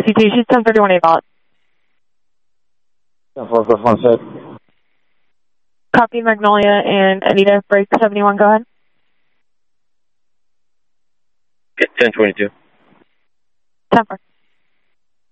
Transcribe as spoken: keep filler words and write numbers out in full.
C T, she's ten thirty-one eight ball. ten four, fifth one set. Copy Magnolia and Anita, break seventy-one, go ahead. ten twenty-two. ten four.